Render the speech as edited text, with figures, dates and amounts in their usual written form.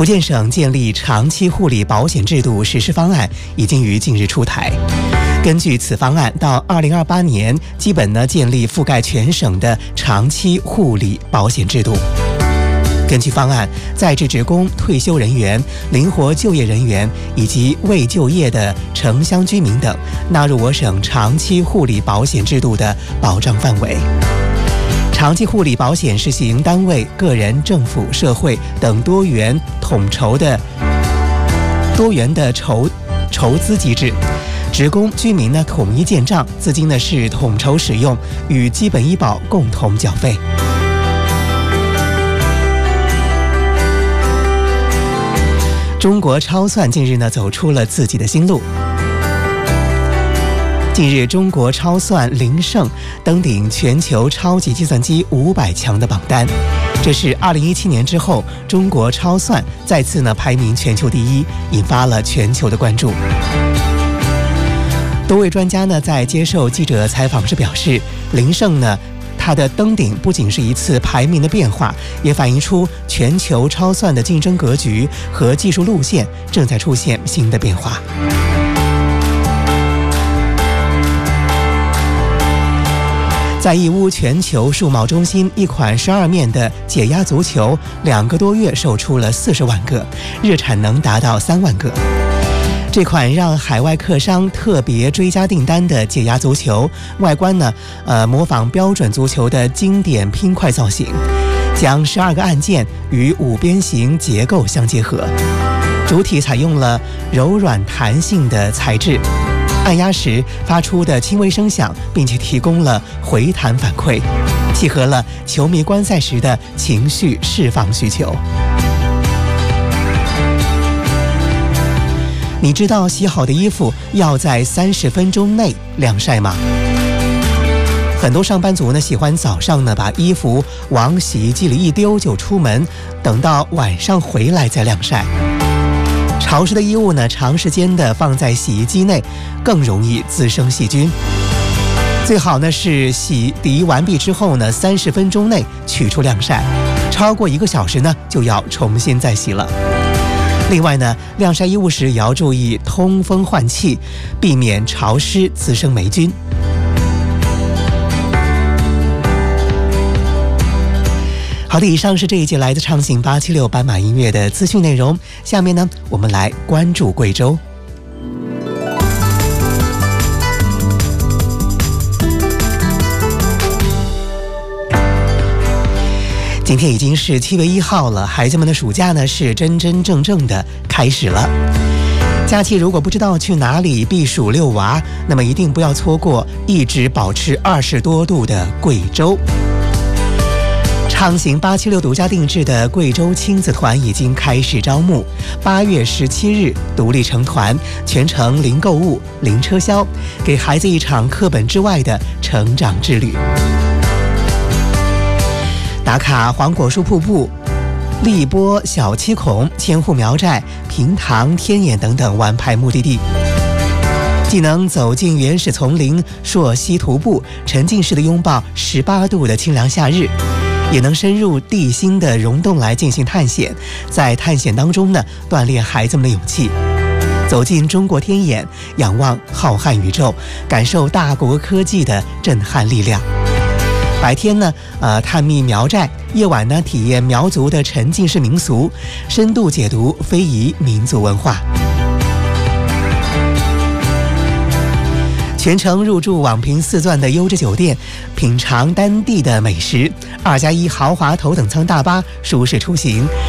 福建省建立长期护理保险制度实施方案已经于近日出台。根据此方案，到2028年，基本建立覆盖全省的长期护理保险制度。根据方案，在职职工、退休人员、灵活就业人员以及未就业的城乡居民等，纳入我省长期护理保险制度的保障范围。长期护理保险是行单位、个人、政府、社会等多元的筹资机制，职工、居民统一建账，资金是统筹使用，与基本医保共同缴费。中国超算近日走出了自己的新路。近日，中国超算林胜登顶全球超级计算机500强的榜单，这是2017年之后，中国超算再次排名全球第一，引发了全球的关注。多位专家在接受记者采访时表示，林胜它的登顶不仅是一次排名的变化，也反映出全球超算的竞争格局和技术路线正在出现新的变化。在义乌全球数贸中心，一款12面的解压足球2个多月售出了40万个，日产能达到3万个。这款让海外客商特别追加订单的解压足球，外观模仿标准足球的经典拼块造型，将12个按键与5边形结构相结合，主体采用了柔软弹性的材质，按压时发出的轻微声响，并且提供了回弹反馈，契合了球迷观赛时的情绪释放需求。你知道洗好的衣服要在30分钟内晾晒吗？很多上班族喜欢早上把衣服往洗衣机里一丢就出门，等到晚上回来再晾晒。潮湿的衣物长时间的放在洗衣机内，更容易滋生细菌。最好是洗涤完毕之后30分钟内取出晾晒，超过1个小时就要重新再洗了。另外晾晒衣物时也要注意通风换气，避免潮湿滋生霉菌。好的，以上是这一节来自畅行876斑马音乐的资讯内容。下面我们来关注贵州。今天已经是7月1号了，孩子们的暑假是真真正正的开始了。假期如果不知道去哪里避暑遛娃，那么一定不要错过一直保持20多度的贵州。畅行876独家定制的贵州亲子团已经开始招募，8月17日独立成团，全程零购物、零车销，给孩子一场课本之外的成长之旅。打卡黄果树瀑布、荔波小七孔、千户苗寨、平塘天眼等等玩牌目的地，既能走进原始丛林溯溪徒步，沉浸式的拥抱18度的清凉夏日，也能深入地心的溶洞来进行探险，在探险当中锻炼孩子们的勇气，走进中国天眼，仰望浩瀚宇宙，感受大国科技的震撼力量。白天探秘苗寨，夜晚体验苗族的沉浸式民俗，深度解读非遗民族文化。全程入住网评4钻的优质酒店，品尝当地的美食，2+1豪华头等舱大巴舒适出行，